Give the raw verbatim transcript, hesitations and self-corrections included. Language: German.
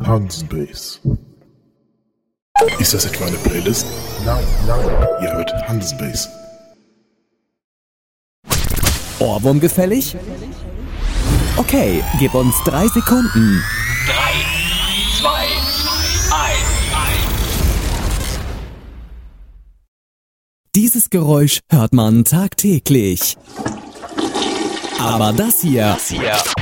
Hansbass. Ist das etwa eine Playlist? Nein, nein. Ihr hört Hansbass. Ohrwurm gefällig? Okay, gib uns drei Sekunden. Drei, zwei, eins. Dieses Geräusch hört man tagtäglich. Aber das hier, Das hier